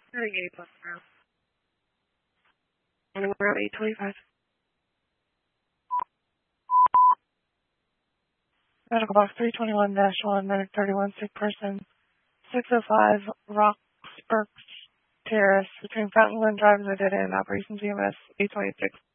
38 plus now. And we're at 825. Medical box 321-1, medic 31, sick person, 605 Roxburgh Terrace between Fountain Glen Drive and the dead end. Operations EMS 826.